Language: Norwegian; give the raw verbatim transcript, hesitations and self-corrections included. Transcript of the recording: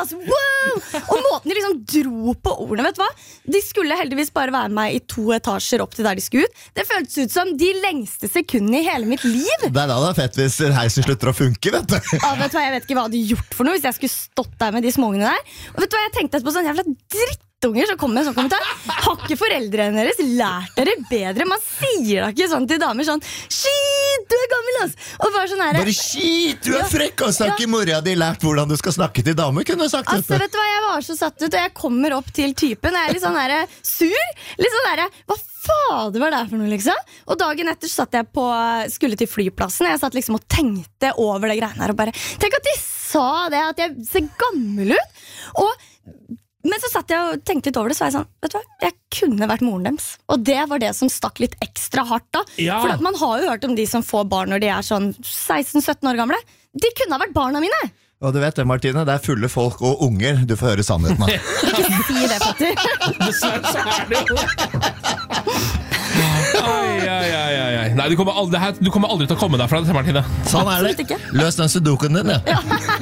altså, wow! Og måten de liksom dro på ordene, vet du hva? De skulle heldigvis bare være med meg i to etasjer opp til der de skulle ut. Det føltes ut som de lengste sekundene i hele mitt liv. Det er da det er fett hvis heisen slutter å funke, vet du. Ja, vet du hva, jeg vet ikke hva jeg hadde gjort for noe hvis jeg skulle stått der med de småungene der. Og vet du hva, jeg tenkte etterpå sånn jævla drittunger som kommer med en sånn kommentar. Har ikke foreldrene deres lært dere bedre? Man sier da ikke sånn til damer sånn, shit, du er gammel, ass. Og bare sånn her. Bare shit, du er frekk, og så har ikke mora di lært hvordan du skal snakke til damer, kunne du sagt Altså, dette. vet du hva, jeg var så satt ut, og jeg kommer opp til typen, og jeg er litt sånn her sur. Litt sånn her, hva fader var det for noe, liksom? Og dagen etter så satt jeg på, skulle til flyplassen, jeg satt liksom og tenkte over det greiene her, og bare, tenk at de sa det, at jeg ser gammel ut. Og, men så satt jeg og tenkte litt over det, så var jeg sånn, vet du hva, jeg kunne vært moren deres. Og det var det som stakk litt ekstra hardt da. Ja. For at man har jo hørt om de som får barn når de er sånn seksten sytten år gamle. De kunne ha vært barna mine. Og du vet det, Martine, det er fulle folk og unger. Du får høre sannheten av. Ikke si det, Petter. Dessverre så er det jo Ai, ai, ai, ai. Nei, du kommer, aldri, du kommer aldri til å komme derfra, Martine. Sånn er Absolutt det. ikke. Løs den sudoken din, ja. Ja.